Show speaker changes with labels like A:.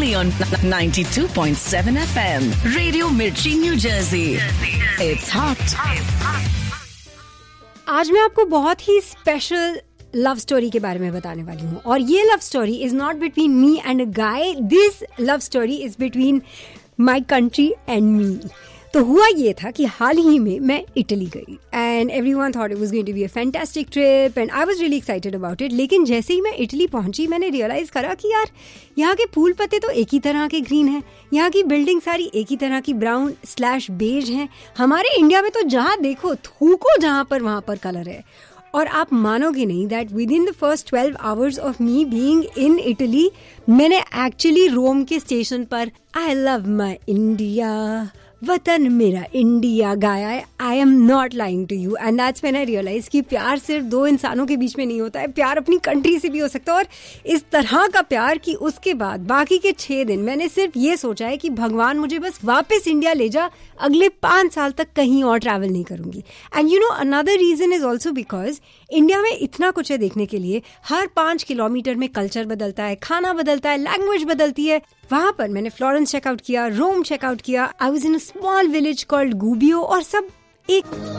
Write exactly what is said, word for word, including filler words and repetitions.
A: only on ninety-two point seven F M. Radio Mirchi, New Jersey. It's hot.
B: आज मैं आपको बहुत ही special love story के बारे में बताने वाली हूँ और ये love story is not between me and a guy. This love story is between my country and me. तो हुआ ये था कि हाल ही में मैं इटली गई and everyone thought it was going to be a fantastic trip and I was really excited about it. लेकिन जैसे ही मैं इटली पहुंची मैंने रियलाइज करा कि यार यहाँ के फूल पत्ते तो एक ही तरह के ग्रीन हैं, यहाँ की बिल्डिंग सारी एक ही तरह की ब्राउन स्लैश बेज हैं. हमारे इंडिया में तो जहाँ देखो थूको जहाँ पर वहाँ पर कलर है. और आप मानोगे नहीं that with in the first twelve hours of me being in Italy मैंने एक्चुअली रोम के स्टेशन पर आई लव माई इंडिया, वतन मेरा इंडिया गाया है. I am not lying to you and that's when I realise कि प्यार सिर्फ दो इंसानों के बीच में नहीं होता है, प्यार अपनी कंट्री से भी हो सकता है. और इस तरह का प्यार कि उसके बाद बाकी के छह दिन मैंने सिर्फ ये सोचा है कि भगवान मुझे बस वापस इंडिया ले जा, अगले पाँच साल तक कहीं और ट्रैवल नहीं करूंगी. And you know another reason is also because India में इतना कुछ है देखने के लिए. हर पाँच किलोमीटर में कल्चर बदलता है, खाना बदलता है, लैंग्वेज बदलती है. वहां पर मैंने फ्लोरेंस चेकआउट किया, रोम चेकआउट किया. I was in a small village called गुबियो और सब एक